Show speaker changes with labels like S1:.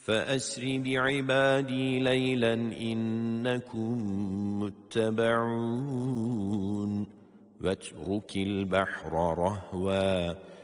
S1: فأسر بعبادي ليلا إنكم متبعون واترك البحر رهوا